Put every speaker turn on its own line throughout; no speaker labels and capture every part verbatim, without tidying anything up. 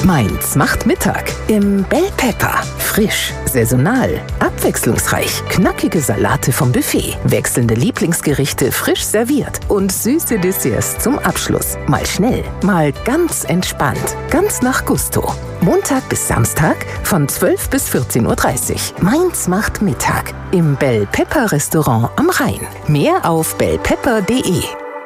Mainz macht Mittag im Bell Pepper. Frisch, saisonal, abwechslungsreich, knackige Salate vom Buffet, wechselnde Lieblingsgerichte frisch serviert und süße Desserts zum Abschluss. Mal schnell, mal ganz entspannt, ganz nach Gusto. Montag bis Samstag von zwölf bis vierzehn Uhr dreißig. Mainz macht Mittag im Bell Pepper Restaurant am Rhein. Mehr auf bellpepper punkt de.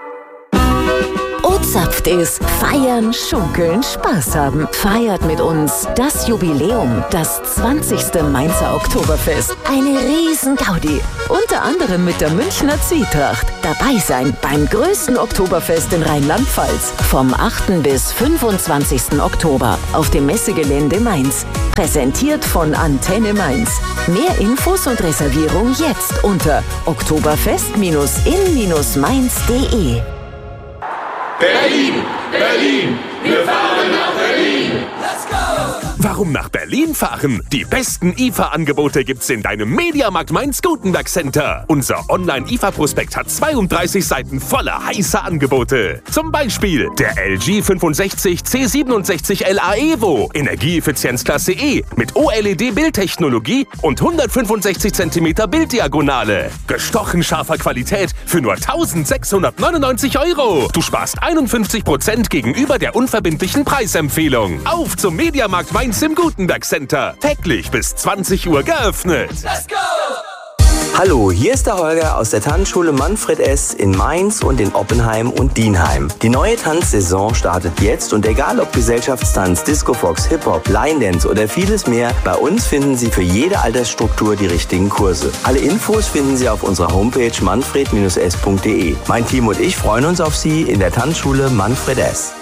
O-Zapft ist feiern, schunkeln, Spaß haben. Feiert mit uns das Jubiläum, das zwanzigste Mainzer Oktoberfest. Eine riesen Gaudi. Unter anderem mit der Münchner Zwietracht. Dabei sein beim größten Oktoberfest in Rheinland-Pfalz. Vom achten bis fünfundzwanzigsten Oktober auf dem Messegelände Mainz. Präsentiert von Antenne Mainz. Mehr Infos und Reservierung jetzt unter oktoberfest Bindestrich in Bindestrich mainz punkt de.
Berlin, Berlin, wir fahren nach Berlin. Let's go!
Warum nach Berlin fahren? Die besten I F A-Angebote gibt's in deinem Mediamarkt Mainz-Gutenberg Center. Unser Online-I F A-Prospekt hat zweiunddreißig Seiten voller heißer Angebote. Zum Beispiel der L G fünfundsechzig C siebenundsechzig L A Evo, Energieeffizienzklasse E mit O L E D-Bildtechnologie und hundertfünfundsechzig Zentimeter Bilddiagonale. Gestochen scharfer Qualität für nur eintausendsechshundertneunundneunzig Euro. Du sparst einundfünfzig Prozent gegenüber der unverbindlichen Preisempfehlung. Auf zum Mediamarkt Mainz im Gutenberg Center. Täglich bis zwanzig Uhr geöffnet.
Let's go!
Hallo, hier ist der Holger aus der Tanzschule Manfred S. in Mainz und in Oppenheim und Dienheim. Die neue Tanzsaison startet jetzt und egal ob Gesellschaftstanz, Discofox, Hip-Hop, Line Dance oder vieles mehr, bei uns finden Sie für jede Altersstruktur die richtigen Kurse. Alle Infos finden Sie auf unserer Homepage manfred Bindestrich s punkt de. Mein Team und ich freuen uns auf Sie in der Tanzschule Manfred S.